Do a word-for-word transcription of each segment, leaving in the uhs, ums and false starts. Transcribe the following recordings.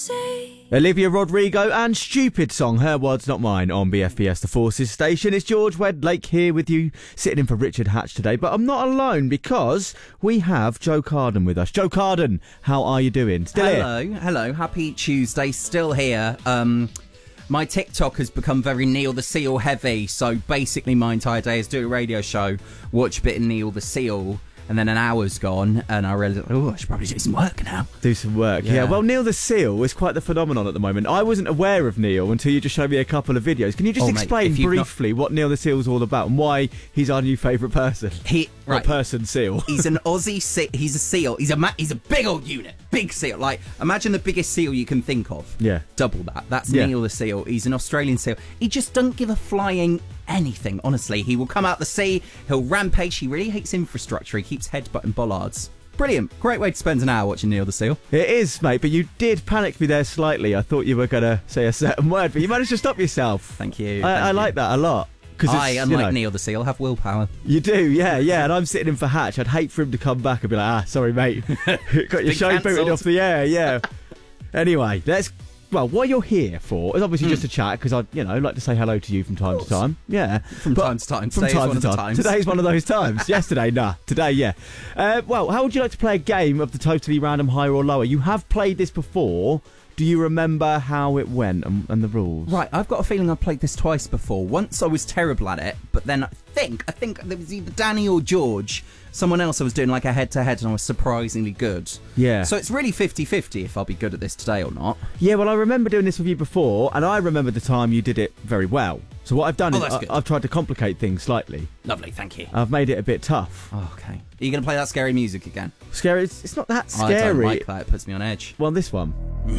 Olivia Rodrigo and Stupid Song, her words not mine, on B F B S The Forces station. It's George Wedlake here with you, sitting in for Richard Hatch today, but I'm not alone because we have Joe Carden with us. Joe Carden, how are you doing? Still hello, here? Hello, happy Tuesday, still here. Um, my TikTok has become very Neil the Seal heavy, so basically my entire day is do a radio show, watch a bit of Neil the Seal, and then an hour's gone, and I realised, oh, I should probably do some work now. Do some work, yeah. yeah. Well, Neil the Seal is quite the phenomenon at the moment. I wasn't aware of Neil until you just showed me a couple of videos. Can you just oh, explain mate, briefly not... what Neil the Seal's all about and why he's our new favourite person? He right. Or person seal. He's an Aussie seal. He's a seal. He's a ma- he's a big old unit. Big seal. Like, imagine the biggest seal you can think of. Yeah. Double that. That's yeah. Neil the Seal. He's an Australian seal. He just doesn't give a flying anything, honestly. He will come out the sea, he'll rampage, he really hates infrastructure, he keeps headbutting bollards. Brilliant. Great way to spend an hour watching Neil the Seal. It is, mate, but you did panic me there slightly. I thought you were going to say a certain word, but you managed to stop yourself. Thank you. I, thank I you. like that a lot. I, unlike you know, Neil the Seal, have willpower. You do, yeah, yeah, and I'm sitting in for Hatch. I'd hate for him to come back and be like, ah, sorry, mate. Got your show booted off the air, yeah. Anyway, let's... Well, what you're here for is obviously mm. just a chat, because I, you know, like to say hello to you from time to time. Yeah. From but time to time. From Today time is one to of the time. times. Today's one of those times. Yesterday, nah. Today, yeah. Uh, well, how would you like to play a game of the totally random higher or lower? You have played this before. Do you remember how it went and, and the rules? Right, I've got a feeling I've played this twice before. Once I was terrible at it, but then I think, I think there was either Danny or George, someone else I was doing like a head-to-head and I was surprisingly good. Yeah. So it's really fifty-fifty if I'll be good at this today or not. Yeah, well, I remember doing this with you before, and I remember the time you did it very well. So what I've done oh, is I, I've tried to complicate things slightly. Lovely, thank you. I've made it a bit tough. Oh, okay. Are you going to play that scary music again? Scary? It's, it's not that scary. I don't like that. It puts me on edge. Well, this one. no,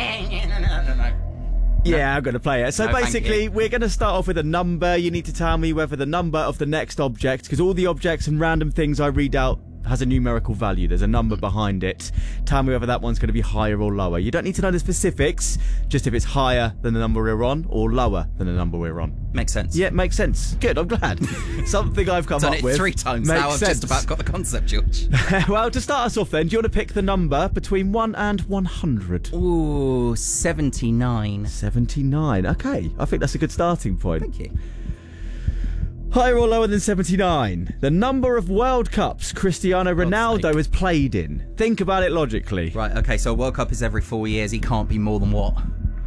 no, no, no. Yeah, I'm going to play it. So no, basically, we're going to start off with a number. You need to tell me whether the number of the next object, because all the objects and random things I read out has a numerical value. There's a number behind it. Tell me whether that one's going to be higher or lower. You don't need to know the specifics, just if it's higher than the number we're on or lower than the number we're on. Makes sense. Yeah, it makes sense. Good, I'm glad. Something I've come Done up it with. three times makes now. I've sense. just about got the concept, George. Well, to start us off then, do you want to pick the number between one and one hundred? Ooh, seventy-nine. seventy-nine. Okay, I think that's a good starting point. Thank you. Higher or lower than seventy-nine? The number of World Cups Cristiano Ronaldo has played in. Think about it logically. Right, okay, so a World Cup is every four years. He can't be more than what?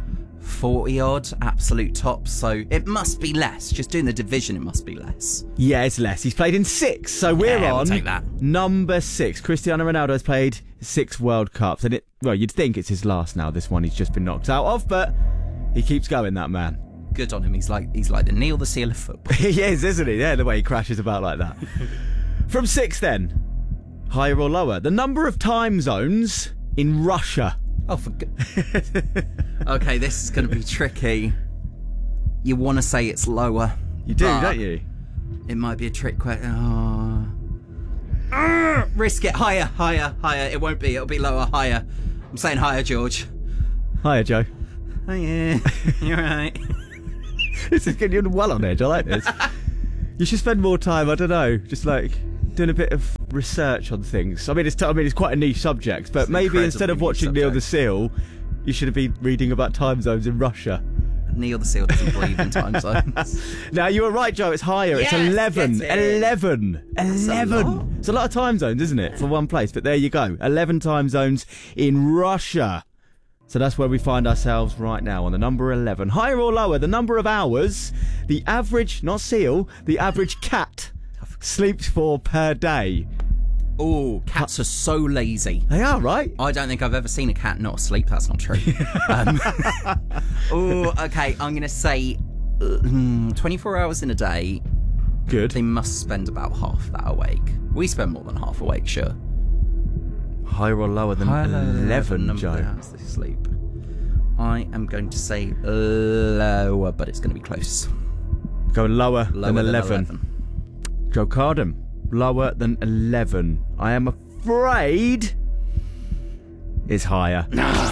forty odd? Absolute top. So it must be less. Just doing the division, it must be less. Yeah, it's less. He's played in six. So we're yeah, on we'll take that. number six. Cristiano Ronaldo has played six World Cups. And it, well, you'd think it's his last now, this one he's just been knocked out of, but he keeps going, that man. Good on him. He's like he's like the Neil the Seal of football. He is, isn't he? Yeah, the way he crashes about like that. From six then, higher or lower? The number of time zones in Russia. Oh, for good. Okay, this is going to be tricky. You want to say it's lower. You do, don't you? It might be a trick question. Oh. Uh, risk it. Higher, higher, higher. It won't be. It'll be lower, higher. I'm saying higher, George. Higher, Joe. Oh, yeah. You're right. This is getting you well on edge. I like this. You should spend more time, I don't know, just like doing a bit of research on things. I mean, it's t- I mean, it's quite a niche subject, but it's maybe instead of watching Neil the Seal, you should have been reading about time zones in Russia. Neil the Seal doesn't believe in time zones. Now, you were right, Joe. It's higher. Yes, it's eleven. get it. eleven. That's eleven. a lot. It's a lot of time zones, isn't it, for one place? But there you go. eleven time zones in Russia. So that's where we find ourselves right now, on the number eleven. Higher or lower, the number of hours the average, not seal, the average cat sleeps for per day. Oh, cats are so lazy. They are, right? I don't think I've ever seen a cat not asleep. That's not true. um, oh, okay. I'm going to say uh, twenty-four hours in a day. Good. They must spend about half that awake. We spend more than half awake, sure. Higher or lower than Higher eleven, number Joe? of hours they sleep. I am going to say lower, but it's going to be close. Going lower, Lower than than eleven. eleven. Joe Carden, lower than eleven. I am afraid is higher.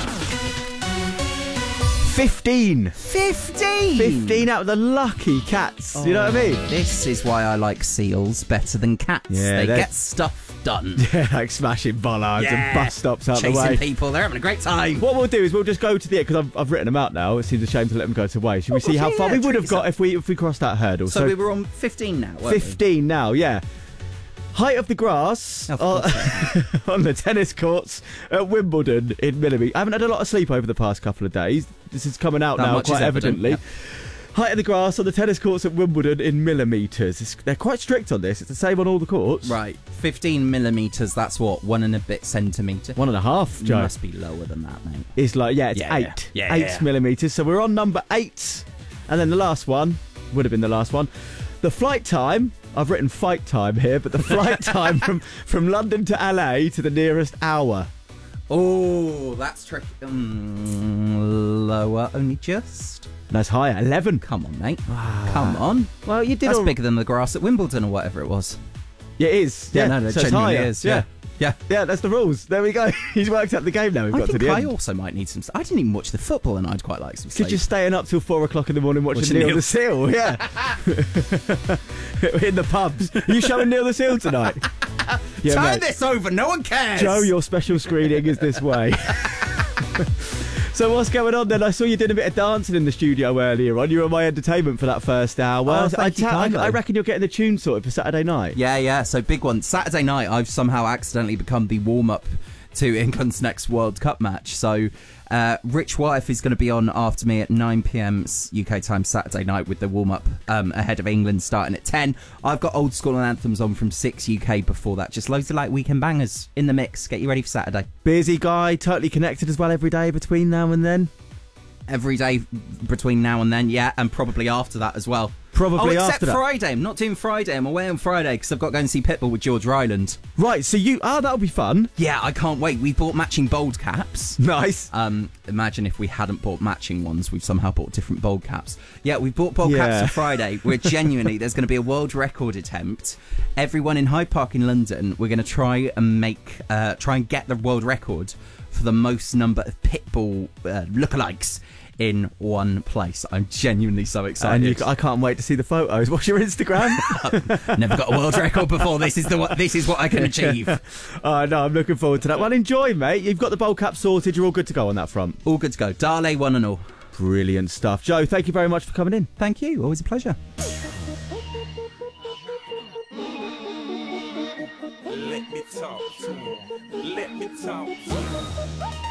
fifteen. fifteen? fifteen out of the lucky cats. Oh, you know what I mean? This is why I like seals better than cats. Yeah, they they're- get stuff done. Yeah, like smashing bollards Yeah. and bus stops out Chasing the way. people, they're having a great time. What we'll do is we'll just go to the end, because I've, I've written them out now. It seems a shame to let them go to waste. Should we Oh, see how yeah, far yeah, we would treat have got yourself. if we if we crossed that hurdle? So, we were on fifteen now, weren't fifteen now, yeah. Height of the grass Of on, course. on the tennis courts at Wimbledon in millimetres. I haven't had a lot of sleep over the past couple of days. This is coming out That now much quite is evident, evidently. yeah. Height of the grass on the tennis courts at Wimbledon in millimetres. It's, they're quite strict on this. It's the same on all the courts. we? Right, fifteen millimetres, that's what, one and a bit centimetre? One and a half, Joe. Must be lower than that, mate. It's like, yeah, it's Yeah, eight. yeah. Yeah, eight yeah. millimetres. So we're on number eight. And then the last one, would have been the last one. The flight time, I've written fight time here, but the flight time from, from London to L A to the nearest hour. Oh, that's tricky. Um, lower, only just. That's higher, eleven. Come on, mate. Come on. Well, you did That's all... bigger than the grass at Wimbledon or whatever it was. Yeah, it is. Yeah, no, no, so it's genuinely higher. is. Yeah. Yeah. Yeah, that's the rules. There we go. He's worked out the game now. We've I got to think the I end. also might need some. I didn't even watch the football, and I'd quite like some. Because sleep. you're staying up till four o'clock in the morning watching, Watching Neil Neil. the Seal. Yeah. In the pubs. Are you showing Neil the Seal tonight? Yeah, Turn mate. this over. No one cares. Joe, your special screening is this way. So what's going on then? I saw you did a bit of dancing in the studio earlier on. You were my entertainment for that first hour. Oh, I, thank you ta- I, kindly. I reckon you're getting the tune sorted for Saturday night. Yeah, yeah. So big one. Saturday night, I've somehow accidentally become the warm up to England's next World Cup match. So uh, Rich Wife is going to be on after me at nine p.m. U K time Saturday night with the warm up um, ahead of England starting at ten. I've got old school and anthems on from six U K before that. Just loads of like weekend bangers in the mix. Get you ready for Saturday. Busy guy, totally connected as well every day between now and then. Every day between now and then, yeah, and probably after that as well. Probably oh, except after that. Friday. I'm not doing Friday. I'm away on Friday because I've got to go and see Pitbull with George Ryland. Right, so you... Oh, that'll be fun. Yeah, I can't wait. We bought matching bold caps. Nice. Um, imagine if we hadn't bought matching ones. We've somehow bought different bold caps. Yeah, we bought bold Yeah. caps for Friday. We're genuinely, there's going to be a world record attempt. Everyone in Hyde Park in London, we're going to try and make, uh, try and get the world record for the most number of Pitbull uh, lookalikes in one place. I'm genuinely so excited. And you, I can't wait to see the photos. What's your Instagram? Never got a world record before. This is the what. This is what I can achieve. Oh, no, I'm looking forward to that. Well, enjoy, mate. You've got the bowl cap sorted. You're all good to go on that front. All good to go. Dale, one and all. Brilliant stuff. Joe, thank you very much for coming in. Thank you. Always a pleasure. Let me talk to him. Let me talk to him.